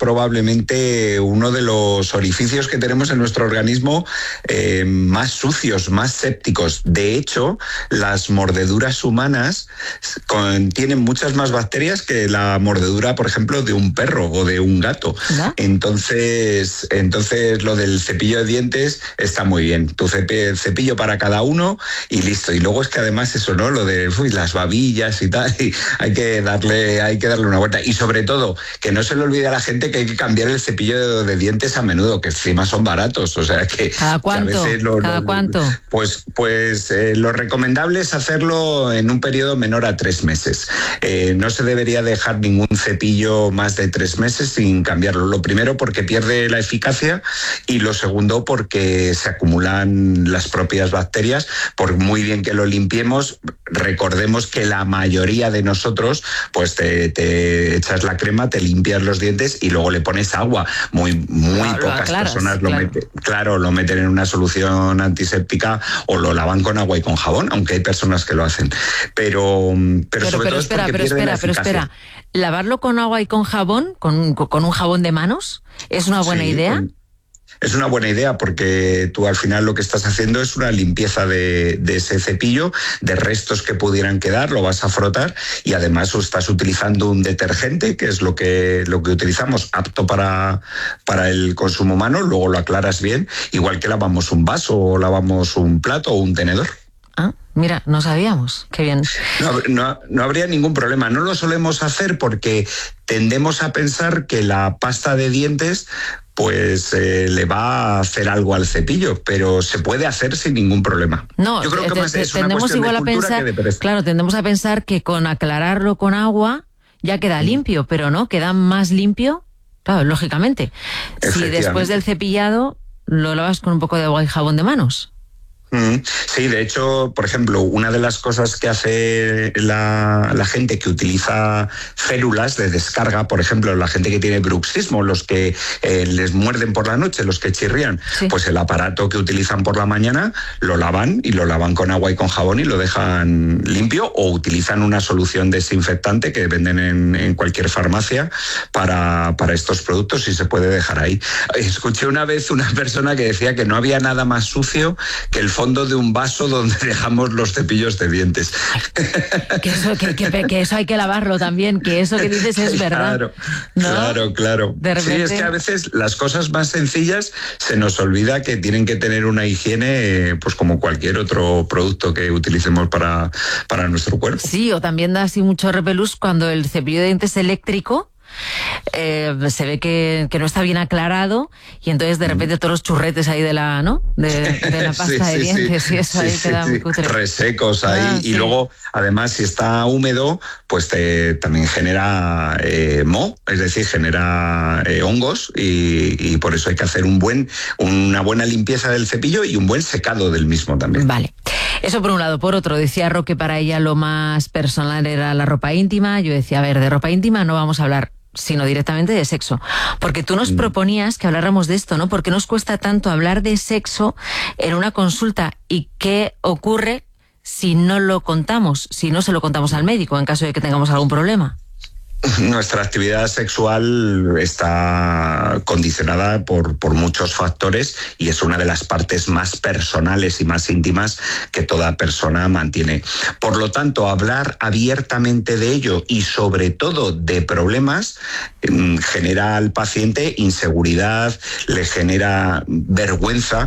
probablemente uno de los orificios que tenemos en nuestro organismo más sucios, más sépticos. De hecho, las mordeduras humanas contienen muchas más bacterias que la mordedura, por ejemplo, de un perro o de un gato. ¿No? Entonces lo del cepillo de dientes está muy bien. Tu cepillo para cada uno y listo. Y luego es que además eso, ¿no? Lo de las babillas y tal, y hay que darle una vuelta. Y sobre todo, que no se le olvide a la gente que hay que cambiar el cepillo de dientes a menudo, que encima son baratos. O sea que ¿Cada cuánto? Que a veces ¿Cada cuánto? Pues lo recomendable es hacerlo en un periodo menor a 3 meses. No se debería dejar ningún cepillo más de 3 meses sin cambiarlo. Lo primero porque pierde la eficacia y lo segundo porque se acumulan las propias bacterias. Por muy bien que lo limpiemos, recordemos que la mayoría de nosotros pues te echas la crema, te limpias los dientes y luego le pones agua. Muy pocas personas lo meten en una solución antiséptica o lo lavan con agua y con jabón, aunque hay personas que lo hacen. Pero sobre todo espera. ¿Lavarlo con agua y con jabón, con un jabón de manos, es una buena idea? Es una buena idea porque tú al final lo que estás haciendo es una limpieza de ese cepillo, de restos que pudieran quedar, lo vas a frotar y además estás utilizando un detergente, que es lo que utilizamos, apto para el consumo humano, luego lo aclaras bien, igual que lavamos un vaso o lavamos un plato o un tenedor. Ah, mira, no sabíamos. Qué bien. No habría ningún problema. No lo solemos hacer porque tendemos a pensar que la pasta de dientes pues le va a hacer algo al cepillo, pero se puede hacer sin ningún problema. No, yo creo que más es una cuestión igual de cultura a pensar, que de pereza. Claro, tendemos a pensar que con aclararlo con agua ya queda limpio, pero no, queda más limpio, claro, lógicamente. Si después del cepillado lo lavas con un poco de agua y jabón de manos. Sí, de hecho, por ejemplo, una de las cosas que hace la gente que utiliza férulas de descarga, por ejemplo, la gente que tiene bruxismo, los que les muerden por la noche, los que chirrían, sí. Pues el aparato que utilizan por la mañana lo lavan con agua y con jabón y lo dejan limpio, o utilizan una solución desinfectante que venden en cualquier farmacia para estos productos y se puede dejar ahí. Escuché una vez una persona que decía que no había nada más sucio que el fondo de un vaso donde dejamos los cepillos de dientes. Que eso hay que lavarlo también, que eso que dices es verdad. Claro. De repente... Sí, es que a veces las cosas más sencillas se nos olvida que tienen que tener una higiene pues como cualquier otro producto que utilicemos para nuestro cuerpo. Sí, o también da así mucho repelús cuando el cepillo de dientes eléctrico se ve que no está bien aclarado y entonces de repente todos los churretes ahí de la pasta de dientes y eso ahí queda muy cutre. Resecos ahí y luego además si está húmedo pues también genera moho, es decir, genera hongos y por eso hay que hacer una buena limpieza del cepillo y un buen secado del mismo también. Vale. Eso por un lado. Por otro, decía Ro que para ella lo más personal era la ropa íntima. Yo decía, a ver, de ropa íntima no vamos a hablar, sino directamente de sexo. Porque tú nos proponías que habláramos de esto, ¿no? ¿Por qué nos cuesta tanto hablar de sexo en una consulta? ¿Y qué ocurre si no lo contamos, si no se lo contamos al médico en caso de que tengamos algún problema? Nuestra actividad sexual está condicionada por muchos factores y es una de las partes más personales y más íntimas que toda persona mantiene. Por lo tanto, hablar abiertamente de ello y sobre todo de problemas genera al paciente inseguridad, le genera vergüenza,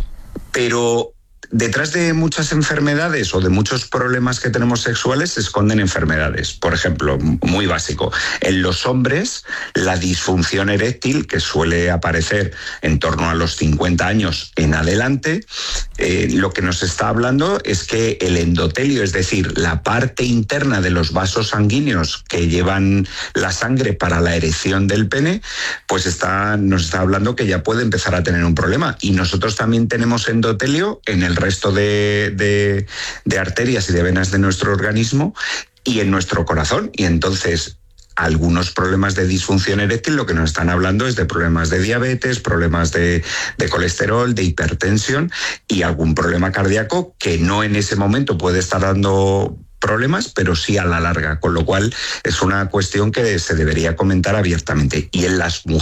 pero detrás de muchas enfermedades o de muchos problemas que tenemos sexuales se esconden enfermedades. Por ejemplo, muy básico, en los hombres la disfunción eréctil, que suele aparecer en torno a los 50 años en adelante, lo que nos está hablando es que el endotelio, es decir, la parte interna de los vasos sanguíneos que llevan la sangre para la erección del pene, pues nos está hablando que ya puede empezar a tener un problema. Y nosotros también tenemos endotelio en el resto de arterias y de venas de nuestro organismo y en nuestro corazón. Y entonces algunos problemas de disfunción eréctil lo que nos están hablando es de problemas de diabetes, problemas de colesterol, de hipertensión y algún problema cardíaco que no en ese momento puede estar dando problemas, pero sí a la larga, con lo cual es una cuestión que se debería comentar abiertamente. Y en las mujeres